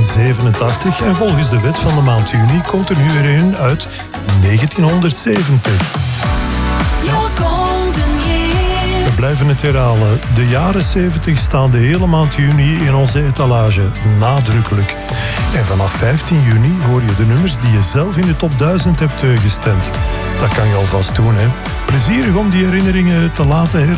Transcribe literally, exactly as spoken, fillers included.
zevenentachtig en volgens de wet van de maand juni komt er nu weer een uit negentienhonderdzeventig. We blijven het herhalen. De jaren zeventig staan de hele maand juni in onze etalage. Nadrukkelijk. En vanaf vijftien juni hoor je de nummers die je zelf in de top duizend hebt gestemd. Dat kan je alvast doen, hè. Plezierig om die herinneringen te laten her